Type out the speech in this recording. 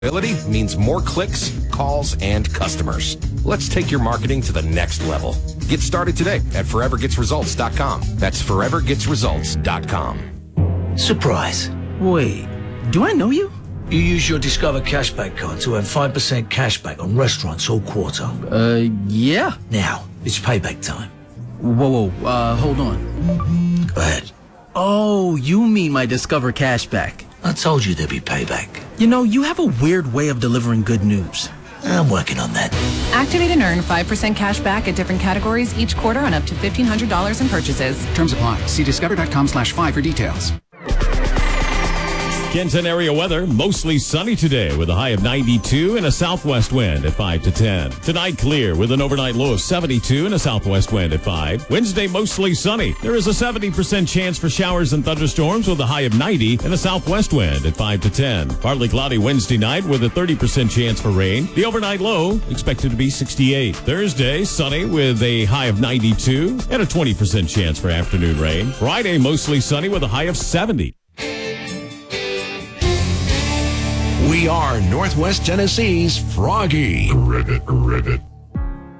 Ability means more clicks, calls, and customers. Let's take your marketing to the next level. Get started today at forevergetsresults.com. That's forevergetsresults.com. Surprise. Wait, do I know you? You use your Discover cashback card to earn 5% cashback on restaurants all quarter. Yeah. Now, it's payback time. Whoa, hold on. Go ahead. Oh, you mean my Discover cashback. I told you there'd be payback. You know, you have a weird way of delivering good news. I'm working on that. Activate and earn 5% cash back at different categories each quarter on up to $1,500 in purchases. Terms apply. See discover.com/5 for details. Kenton area weather, mostly sunny today with a high of 92 and a southwest wind at 5 to 10. Tonight clear with an overnight low of 72 and a southwest wind at 5. Wednesday mostly sunny. There is a 70% chance for showers and thunderstorms with a high of 90 and a southwest wind at 5 to 10. Partly cloudy Wednesday night with a 30% chance for rain. The overnight low expected to be 68. Thursday sunny with a high of 92 and a 20% chance for afternoon rain. Friday mostly sunny with a high of 70. We are Northwest Tennessee's Froggy. Rivet.